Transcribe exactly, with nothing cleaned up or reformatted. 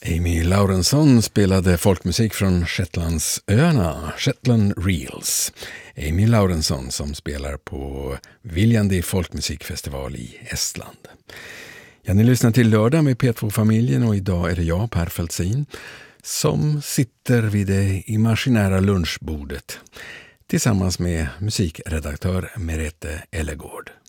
Amy Laurensson spelade folkmusik från Shetlandsöarna, Shetland Reels. Amy Laurensson som spelar på Viljandi folkmusikfestival i Estland. Ja, ni lyssnar till Lördag med P två-familjen och idag är det jag, Per Feltzin, som sitter vid det imaginära lunchbordet tillsammans med musikredaktör Merete Ellegård.